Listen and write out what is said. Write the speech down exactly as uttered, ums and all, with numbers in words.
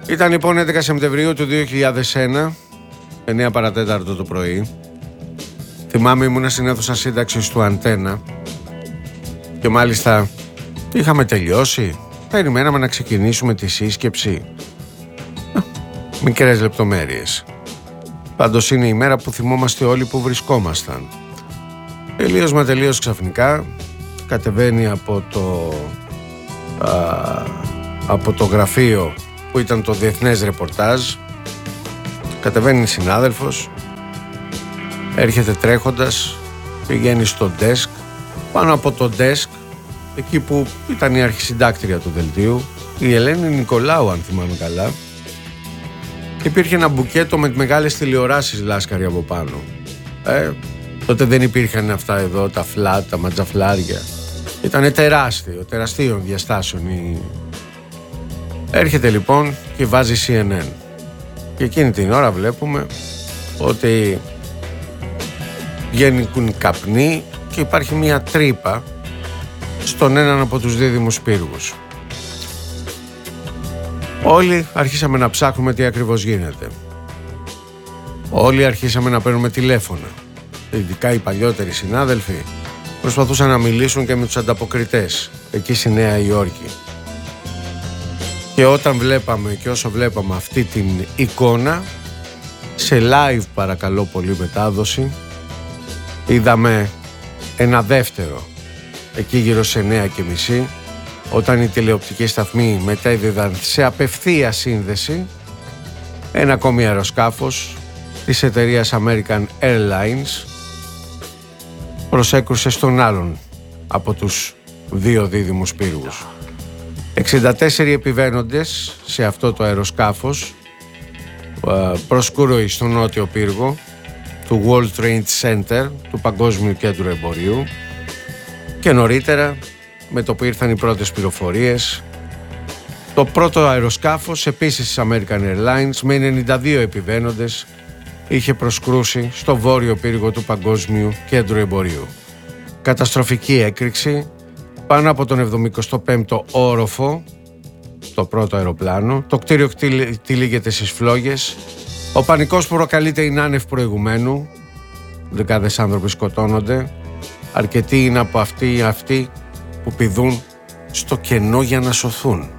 Ήταν λοιπόν έντεκα Σεπτεμβρίου του δύο χιλιάδες ένα, εννιά παρατέταρτο το πρωί. Θυμάμαι ήμουνα στην αίθουσα σύνταξης του Αντένα και μάλιστα είχαμε τελειώσει. Περιμέναμε να ξεκινήσουμε τη σύσκεψη. Μικρές λεπτομέρειες. Πάντως είναι η μέρα που θυμόμαστε όλοι που βρισκόμασταν. Τελείως μα τελείως ξαφνικά κατεβαίνει από το, α, από το γραφείο που ήταν το διεθνές ρεπορτάζ. Κατεβαίνει συνάδελφος, έρχεται τρέχοντας, πηγαίνει στο desk. Πάνω από το desk, εκεί που ήταν η αρχισυντάκτρια του δελτίου, η Ελένη Νικολάου, αν θυμάμαι καλά, υπήρχε ένα μπουκέτο με μεγάλες τηλεοράσεις λάσκαροι από πάνω. Ε, τότε δεν υπήρχαν αυτά εδώ, τα φλάτ, τα ματζαφλάρια. Ήτανε τεράστιο, τεραστίων διαστάσεων. Η... Έρχεται λοιπόν και βάζει σι εν εν. Και εκείνη την ώρα βλέπουμε ότι βγαίνουν καπνοί και υπάρχει μια τρύπα στον έναν από τους δίδυμους πύργους. Όλοι αρχίσαμε να ψάχνουμε τι ακριβώς γίνεται. Όλοι αρχίσαμε να παίρνουμε τηλέφωνα. Ειδικά οι παλιότεροι συνάδελφοι προσπαθούσαν να μιλήσουν και με τους ανταποκριτές εκεί στη Νέα Υόρκη. Και όταν βλέπαμε και όσο βλέπαμε αυτή την εικόνα, σε live παρακαλώ πολύ μετάδοση, είδαμε ένα δεύτερο εκεί γύρω σε εννιά και μισή, όταν οι τηλεοπτικοί σταθμοί μετέδιδαν σε απευθεία σύνδεση ένα ακόμη αεροσκάφος της εταιρείας American Airlines προσέκρουσε στον άλλον από τους δύο δίδυμους πύργους. εξήντα τέσσερις επιβαίνοντες σε αυτό το αεροσκάφος προσκούρωοι στον νότιο πύργο του World Trade Center, του Παγκόσμιου Κέντρου Εμπορίου, και νωρίτερα, με το που ήρθαν οι πρώτες πληροφορίες, το πρώτο αεροσκάφος επίσης της American Airlines με ενενήντα δύο επιβαίνοντες είχε προσκρούσει στο βόρειο πύργο του Παγκόσμιου Κέντρου Εμπορίου. Καταστροφική έκρηξη πάνω από τον εβδομηκοστό πέμπτο όροφο, το πρώτο αεροπλάνο. Το κτίριο τυλίγεται στις φλόγες. Ο πανικός που προκαλείται είναι άνευ προηγουμένου. Δεκάδες άνθρωποι σκοτώνονται. Αρκετοί είναι από αυτοί, αυτοί που πηδούν στο κενό για να σωθούν.